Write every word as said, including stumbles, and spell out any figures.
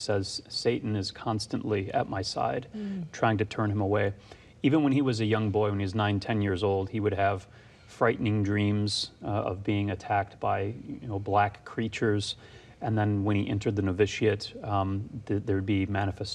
says, Satan is constantly at my side, Mm. trying to turn him away. Even when he was a young boy, when he was nine, ten years old, he would have frightening dreams uh, of being attacked by, you know, black creatures. And then when he entered the novitiate, um, th- there'd be manifestations